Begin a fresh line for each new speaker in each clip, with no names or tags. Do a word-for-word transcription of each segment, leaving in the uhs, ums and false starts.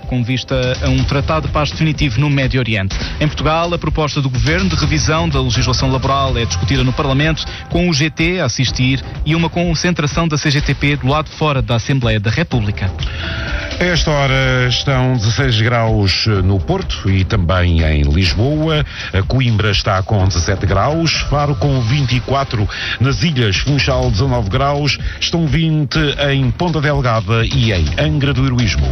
com vista a um tratado de paz definitivo no Médio Oriente. Em Portugal, a proposta do Governo de revisão da legislação laboral é discutida no Parlamento, com o G T a assistir e uma concentração da C G T P do lado de fora da Assembleia da República.
A esta hora estão dezasseis graus no Porto e também em Lisboa. A Coimbra está com dezassete graus, Faro com vinte e quatro, nas Ilhas Funchal dezanove graus, estão vinte em Ponta Delgada e em Angra do Heroísmo.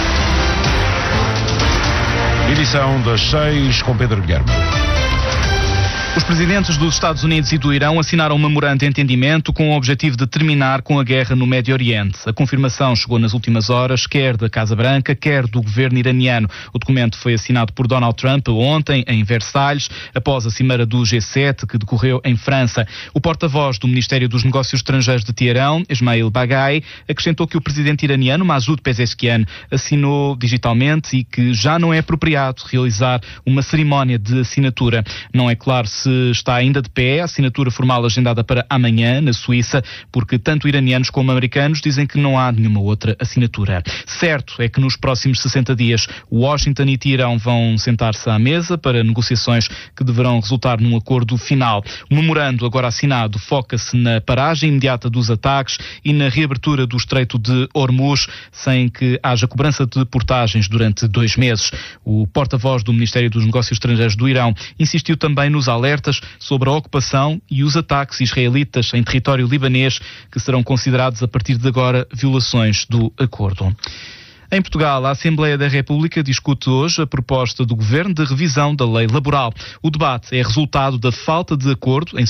Edição das seis com Pedro Guilherme.
Os presidentes dos Estados Unidos e do Irão assinaram um memorando de entendimento com o objetivo de terminar com a guerra no Médio Oriente. A confirmação chegou nas últimas horas, quer da Casa Branca, quer do governo iraniano. O documento foi assinado por Donald Trump ontem, em Versalhes, após a cimeira do G sete, que decorreu em França. O porta-voz do Ministério dos Negócios Estrangeiros de Teherão, Esmail Baghai, acrescentou que o presidente iraniano, Masoud Pezeshkian, assinou digitalmente e que já não é apropriado realizar uma cerimónia de assinatura. Não é claro se está ainda de pé a assinatura formal agendada para amanhã, na Suíça, porque tanto iranianos como americanos dizem que não há nenhuma outra assinatura. Certo é que nos próximos sessenta dias, Washington e Teherão vão sentar-se à mesa para negociações que deverão resultar num acordo final. O memorando, agora assinado, foca-se na paragem imediata dos ataques e na reabertura do Estreito de Hormuz, sem que haja cobrança de portagens durante dois meses. O porta-voz do Ministério dos Negócios Estrangeiros do Irão insistiu também nos alertas sobre a ocupação e os ataques israelitas em território libanês, que serão considerados a partir de agora violações do acordo. Em Portugal, a Assembleia da República discute hoje a proposta do Governo de revisão da lei laboral. O debate é resultado da falta de acordo em